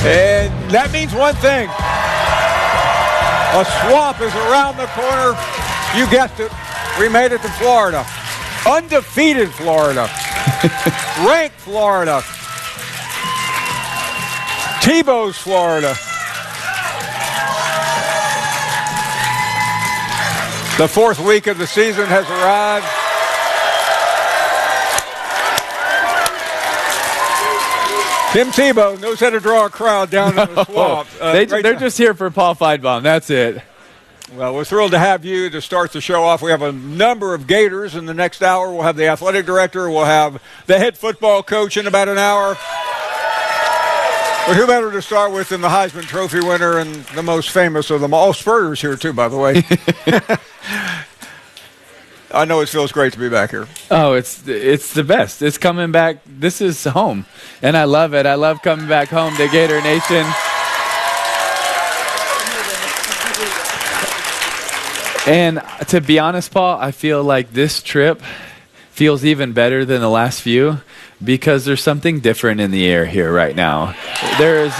And that means one thing. A swamp is around the corner. You guessed it. We made it to Florida. Undefeated Florida. Ranked Florida. Tebow's Florida. The fourth week of the season has arrived. Tim Tebow knows how to draw a crowd down in the swamp. They're just here for Paul Feinbaum. That's it. Well, we're thrilled to have you to start the show off. We have a number of Gators in the next hour. We'll have the athletic director. We'll have the head football coach in about an hour. But who better to start with than the Heisman Trophy winner and the most famous of them all? Spurrier's here, too, by the way. I know it feels great to be back here. Oh, it's the best. It's coming back. This is home, and I love it. I love coming back home to Gator Nation. And to be honest, Paul, I feel like this trip feels even better than the last few because there's something different in the air here right now. There's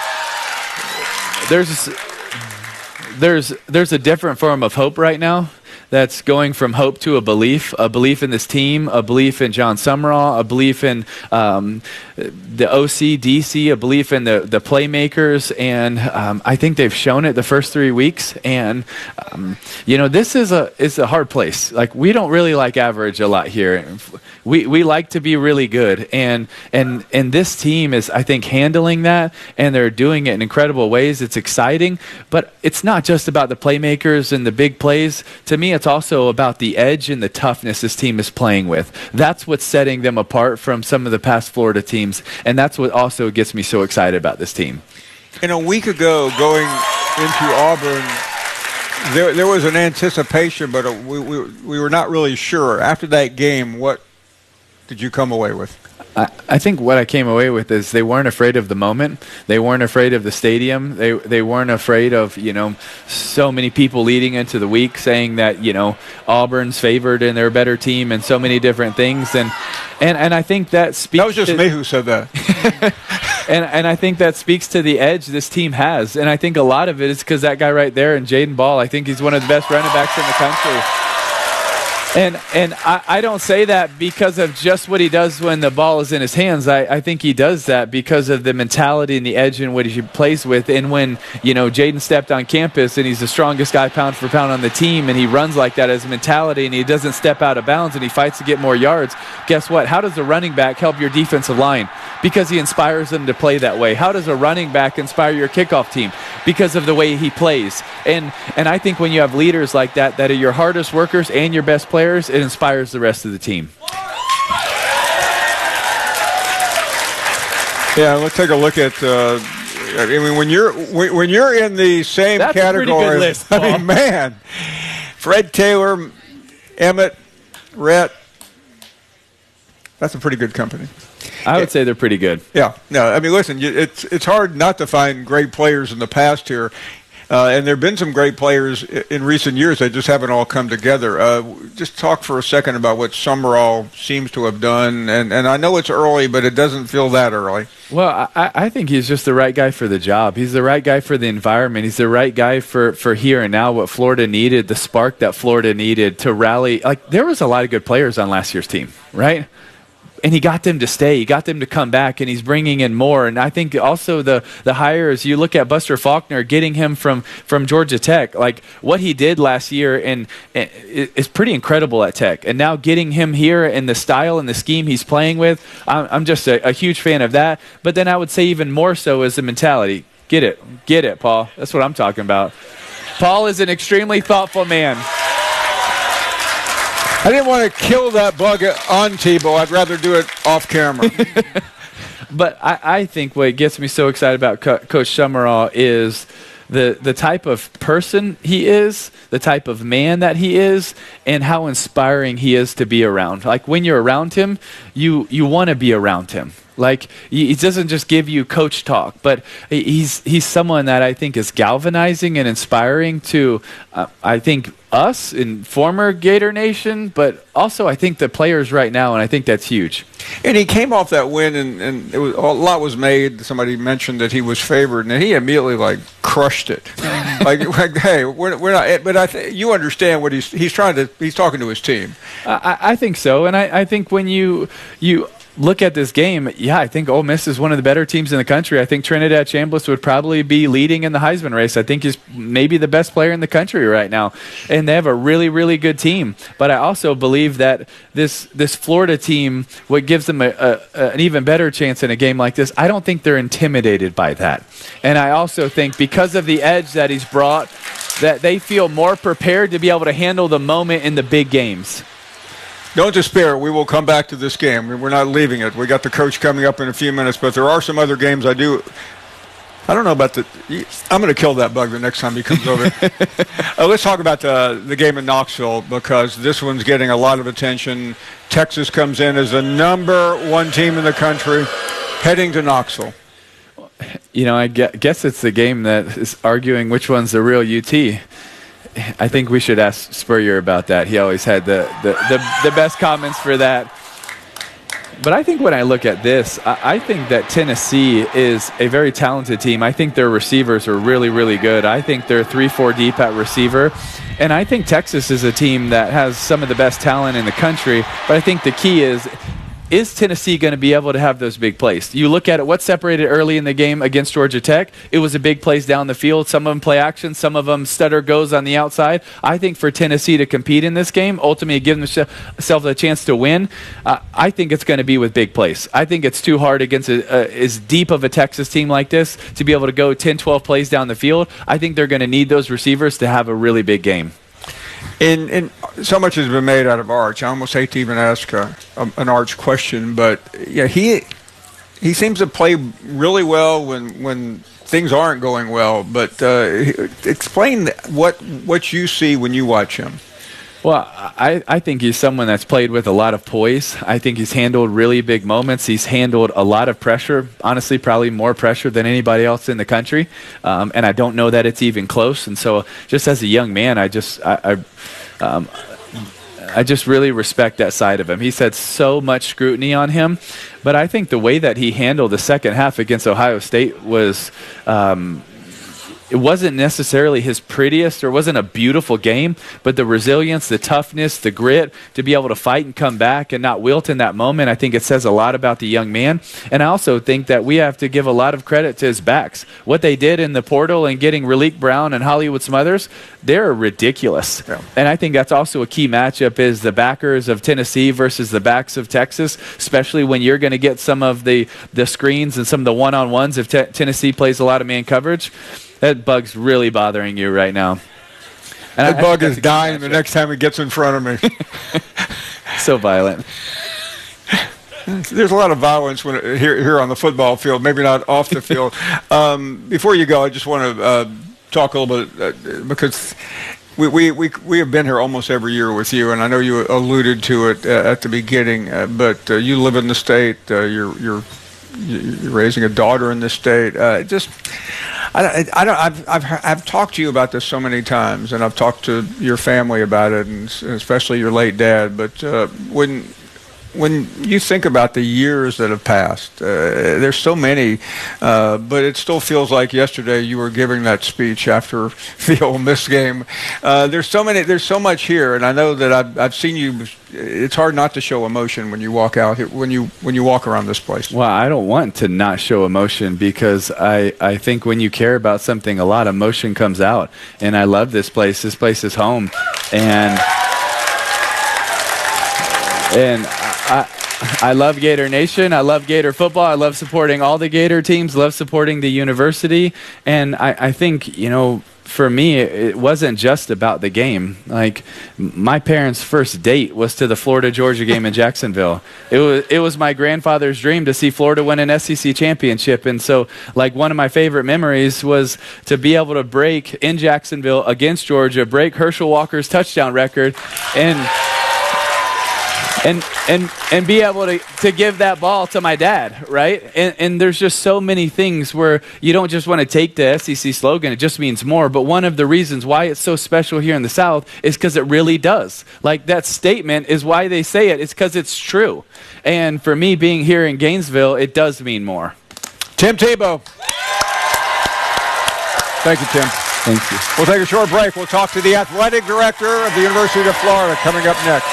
a different form of hope right now. That's going from hope to a belief in this team, a belief in John Summerall, a belief in the OC, DC, a belief in the playmakers, and I think they've shown it the first 3 weeks. And this is a hard place. Like, we don't really like average a lot here. We like to be really good, and this team is, I think, handling that, and they're doing it in incredible ways. It's exciting, but it's not just about the playmakers and the big plays. To me, it's also about the edge and the toughness this team is playing with. That's what's setting them apart from some of the past Florida teams, and that's what also gets me so excited about this team. And a week ago, going into Auburn, there was an anticipation, but we were not really sure. After that game, what did you come away with? I think what I came away with is they weren't afraid of the moment. They weren't afraid of the stadium. They weren't afraid of, so many people leading into the week saying that, Auburn's favored and they're a better team and so many different things. And I think that speaks. That was just me who said that. And I think that speaks to the edge this team has. And I think a lot of it is because that guy right there, and Jaden Ball, I think he's one of the best running backs in the country. And I don't say that because of just what he does when the ball is in his hands. I think he does that because of the mentality and the edge and what he plays with. And when, Jaden stepped on campus and he's the strongest guy pound for pound on the team and he runs like that as a mentality and he doesn't step out of bounds and he fights to get more yards, guess what? How does a running back help your defensive line? Because he inspires them to play that way. How does a running back inspire your kickoff team? Because of the way he plays. And I think when you have leaders like that are your hardest workers and your best players, it inspires the rest of the team. Yeah, let's take a look at. When you're in the same That's category, a pretty good list, Paul. Man, Fred Taylor, Emmett, Rhett. That's a pretty good company. I would say they're pretty good. Yeah. No, listen, it's hard not to find great players in the past here. And there have been some great players in recent years. They just haven't all come together. Just talk for a second about what Summerall seems to have done. And I know it's early, but it doesn't feel that early. Well, I think he's just the right guy for the job. He's the right guy for the environment. He's the right guy for here and now, what Florida needed, the spark that Florida needed to rally. Like, there was a lot of good players on last year's team, right? And he got them to stay. He got them to come back, and he's bringing in more. And I think also the hires, you look at Buster Faulkner, getting him from Georgia Tech, like what he did last year and is pretty incredible at Tech. And now getting him here and the style and the scheme he's playing with, I'm just a huge fan of that. But then I would say even more so is the mentality. Get it, Paul. That's what I'm talking about. Paul is an extremely thoughtful man. I didn't want to kill that bug on Tebow. I'd rather do it off camera. But I think what gets me so excited about Coach Summerall is the type of person he is, the type of man that he is, and how inspiring he is to be around. Like, when you're around him, you want to be around him. Like, he doesn't just give you coach talk, but he's someone that I think is galvanizing and inspiring to, I think, us in former Gator Nation, but also I think the players right now, and I think that's huge. And he came off that win, and it was, a lot was made. Somebody mentioned that he was favored, and he immediately crushed it. like, hey, we're not. But you understand what he's trying to. He's talking to his team. I think so, and I think when you look at this game, I think Ole Miss is one of the better teams in the country. I think Trinidad Chambliss would probably be leading in the Heisman race. I think he's maybe the best player in the country right now. And they have a really, really good team. But I also believe that this Florida team, what gives them an even better chance in a game like this, I don't think they're intimidated by that. And I also think because of the edge that he's brought, that they feel more prepared to be able to handle the moment in the big games. Don't despair. We will come back to this game. We're not leaving it. We got the coach coming up in a few minutes, but there are some other games I don't know about I'm going to kill that bug the next time he comes over. Let's talk about the game in Knoxville, because this one's getting a lot of attention. Texas comes in as the #1 team in the country, heading to Knoxville. I guess it's the game that is arguing which one's the real UT. I think we should ask Spurrier about that. He always had the best comments for that. But I think when I look at this, I think that Tennessee is a very talented team. I think their receivers are really, really good. I think they're 3-4 deep at receiver. And I think Texas is a team that has some of the best talent in the country. But I think the key is Tennessee going to be able to have those big plays? You look at it, what separated early in the game against Georgia Tech, it was a big plays down the field. Some of them play action, some of them stutter goes on the outside. I think for Tennessee to compete in this game, ultimately give themselves a chance to win, I think it's going to be with big plays. I think it's too hard against as deep of a Texas team like this to be able to go 10, 12 plays down the field. I think they're going to need those receivers to have a really big game. And so much has been made out of Arch. I almost hate to even ask an Arch question, but he seems to play really well when things aren't going well. But explain what you see when you watch him. Well, I think he's someone that's played with a lot of poise. I think he's handled really big moments. He's handled a lot of pressure, honestly, probably more pressure than anybody else in the country. And I don't know that it's even close. And so just as a young man, I just really respect that side of him. He's had so much scrutiny on him. But I think the way that he handled the second half against Ohio State was it wasn't necessarily his prettiest or wasn't a beautiful game, but the resilience, the toughness, the grit to be able to fight and come back and not wilt in that moment, I think it says a lot about the young man. And I also think that we have to give a lot of credit to his backs. What they did in the portal and getting Raleek Brown and Hollywood Smothers, they're ridiculous. Yeah. And I think that's also a key matchup is the backers of Tennessee versus the backs of Texas, especially when you're going to get some of the screens and some of the one-on-ones if Tennessee plays a lot of man coverage. That bug's really bothering you right now. And that bug is dying the next time it gets in front of me. So violent. There's a lot of violence here on the football field, maybe not off the field. Before you go, I just want to talk a little bit because we have been here almost every year with you, and I know you alluded to it at the beginning, but you live in the state. You're raising a daughter in this state. I've talked to you about this so many times, and I've talked to your family about it, and especially your late dad. But when you think about the years that have passed, there's so many, but it still feels like yesterday you were giving that speech after the Ole Miss game. There's so much here, and I know that I've seen you. It's hard not to show emotion when you walk out here, when you walk around this place. Well, I don't want to not show emotion because I think when you care about something, a lot of emotion comes out, and I love this place. This place is home, and I love Gator Nation. I love Gator football. I love supporting all the Gator teams, love supporting the university. And I think, for me, it wasn't just about the game. Like, my parents' first date was to the Florida-Georgia game in Jacksonville. It was my grandfather's dream to see Florida win an SEC championship. And so, like, one of my favorite memories was to be able to break in Jacksonville against Georgia, break Herschel Walker's touchdown record. And and be able to give that ball to my dad, right? And there's just so many things where you don't just want to take the SEC slogan, it just means more. But one of the reasons why it's so special here in the South is because it really does. Like, that statement is why they say it. It's because it's true. And for me, being here in Gainesville, it does mean more. Tim Tebow. Thank you, Tim. Thank you. We'll take a short break. We'll talk to the athletic director of the University of Florida coming up next.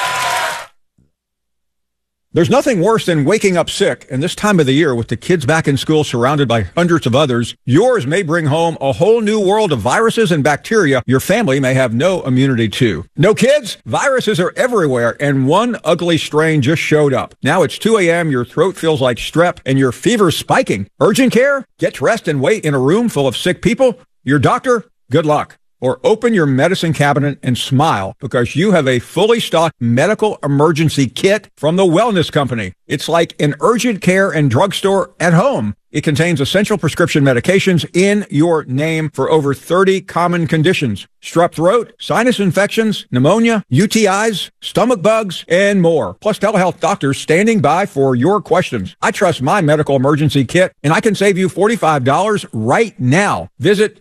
There's nothing worse than waking up sick, and this time of the year with the kids back in school surrounded by hundreds of others, yours may bring home a whole new world of viruses and bacteria your family may have no immunity to. No kids? Viruses are everywhere, and one ugly strain just showed up. Now it's 2 a.m., your throat feels like strep, and your fever's spiking. Urgent care? Get dressed and wait in a room full of sick people? Your doctor? Good luck. Or open your medicine cabinet and smile because you have a fully stocked medical emergency kit from the Wellness Company. It's like an urgent care and drugstore at home. It contains essential prescription medications in your name for over 30 common conditions. Strep throat, sinus infections, pneumonia, UTIs, stomach bugs, and more. Plus telehealth doctors standing by for your questions. I trust my medical emergency kit, and I can save you $45 right now. Visit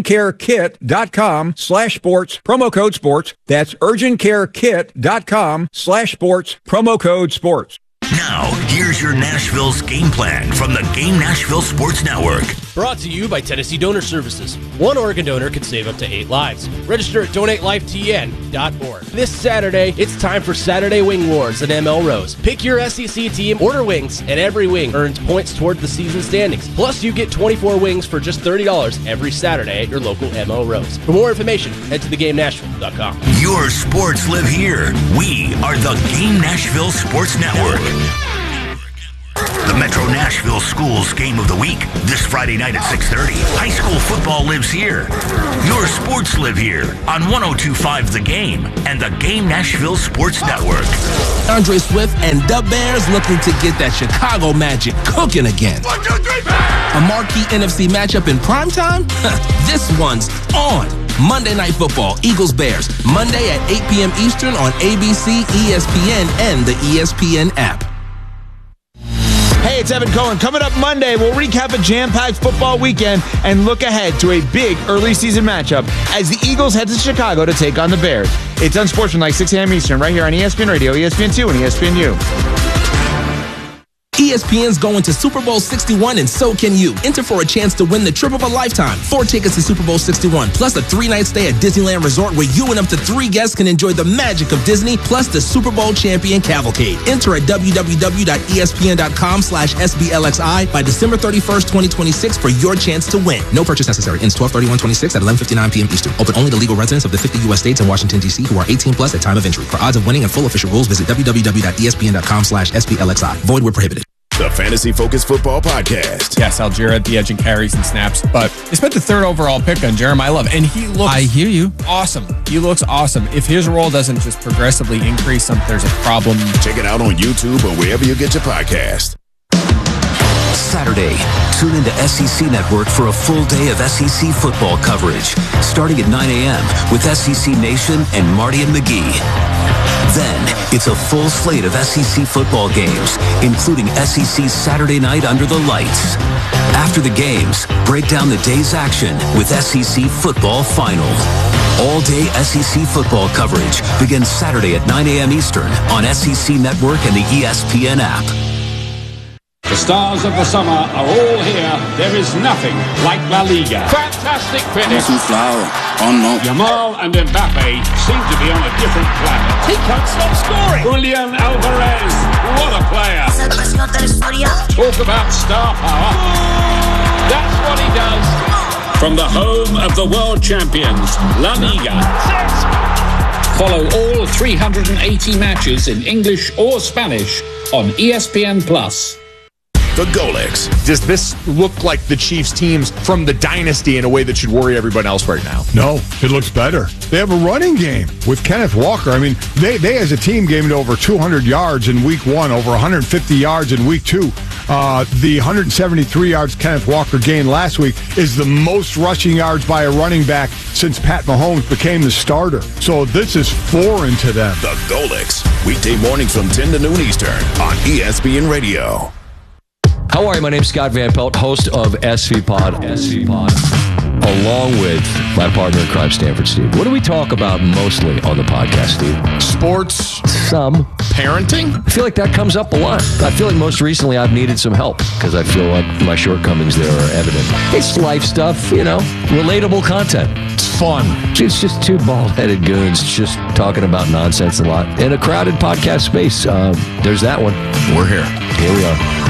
urgentcarekit.com/sports, promo code sports. That's urgentcarekit.com/sports, promo code sports. Now, here's your Nashville's game plan from the Game Nashville Sports Network. Brought to you by Tennessee Donor Services. One organ donor can save up to 8 lives. Register at donatelifetn.org. This Saturday, it's time for Saturday Wing Wars at ML Rose. Pick your SEC team, order wings, and every wing earns points toward the season standings. Plus, you get 24 wings for just $30 every Saturday at your local ML Rose. For more information, head to thegamenashville.com. Your sports live here. We are the Game Nashville Sports Network. The Metro Nashville Schools Game of the Week, this Friday night at 6:30. High school football lives here. Your sports live here on 102.5 The Game and the Game Nashville Sports Network. Andre Swift and the Bears looking to get that Chicago magic cooking again. 1, 2, 3, A marquee NFC matchup in primetime? This one's on. Monday Night Football, Eagles-Bears, Monday at 8 p.m. Eastern on ABC, ESPN, and the ESPN app. Hey, it's Evan Cohen. Coming up Monday, we'll recap a jam-packed football weekend and look ahead to a big early season matchup as the Eagles head to Chicago to take on the Bears. It's Unsportsmanlike, 6 a.m. Eastern, right here on ESPN Radio, ESPN2, and ESPNU. ESPN's going to Super Bowl 61, and so can you. Enter for a chance to win the trip of a lifetime. 4 tickets to Super Bowl 61, plus a 3-night stay at Disneyland Resort where you and up to 3 guests can enjoy the magic of Disney, plus the Super Bowl champion cavalcade. Enter at www.espn.com/SBLXI by December 31st, 2026 for your chance to win. No purchase necessary. Ends 12/31/26 at 11:59 p.m. Eastern. Open only to legal residents of the 50 U.S. states and Washington, D.C. who are 18 plus at time of entry. For odds of winning and full official rules, visit www.espn.com/SBLXI. Void where prohibited. The Fantasy Focus Football Podcast. Yes, Algier at the edge and carries and snaps, but they spent the 3rd overall pick on Jeremiah Love, and he looks I hear you. awesome. He looks awesome. If his role doesn't just progressively increase, there's a problem. Check it out on YouTube or wherever you get your podcast. Saturday, tune into SEC Network for a full day of SEC football coverage, starting at 9 a.m. with SEC Nation and Marty and McGee. Then, it's a full slate of SEC football games, including SEC's Saturday Night Under the Lights. After the games, break down the day's action with SEC Football Final. All-day SEC football coverage begins Saturday at 9 a.m. Eastern on SEC Network and the ESPN app. The stars of the summer are all here. There is nothing like La Liga. Fantastic finish. Yamal and Mbappe seem to be on a different planet. He can't stop scoring. Julian Alvarez, what a player. Talk about star power. That's what he does. From the home of the world champions, La Liga. Follow all 380 matches in English or Spanish on ESPN+. The Golex. Does this look like the Chiefs teams from the dynasty in a way that should worry everyone else right now? No, it looks better. They have a running game with Kenneth Walker. I mean, they as a team gave it over 200 yards in week 1, over 150 yards in week 2. The 173 yards Kenneth Walker gained last week is the most rushing yards by a running back since Pat Mahomes became the starter. So this is foreign to them. The Golics, weekday mornings from 10 to noon Eastern on ESPN Radio. How are you? My name's Scott Van Pelt, host of SV Pod, along with my partner in crime, Stanford Steve. What do we talk about mostly on the podcast, Steve? Sports. Some. Parenting? I feel like that comes up a lot. I feel like most recently I've needed some help because I feel like my shortcomings there are evident. It's life stuff, relatable content. It's fun. It's just two bald-headed goons just talking about nonsense a lot. In a crowded podcast space, there's that one. We're here. Here we are.